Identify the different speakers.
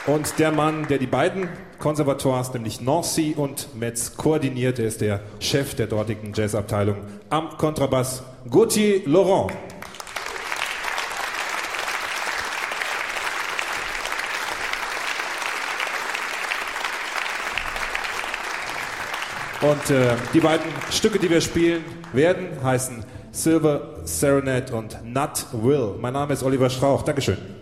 Speaker 1: Und der Mann, der die beiden Konservatoires, nämlich Nancy und Metz, koordiniert, der ist der Chef der dortigen Jazzabteilung am Kontrabass, Gauthier Laurent. Und die beiden Stücke, die wir spielen werden, heißen Silver Serenade und Nut Will. Mein Name ist Oliver Strauch. Dankeschön.